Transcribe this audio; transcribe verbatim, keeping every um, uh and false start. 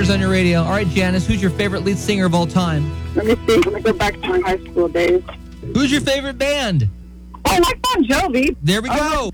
Murders on your radio. All right, Janice, who's your favorite lead singer of all time? Let me see. Let me go back to my high school days. Who's your favorite band? Oh, I like Bon Jovi. There we Oh, go.